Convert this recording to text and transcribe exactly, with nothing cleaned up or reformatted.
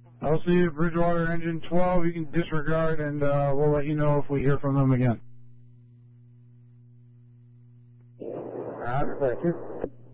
I'll see you, Bridgewater Engine twelve. You can disregard, and uh, we'll let you know if we hear from them again. Roger, thank you.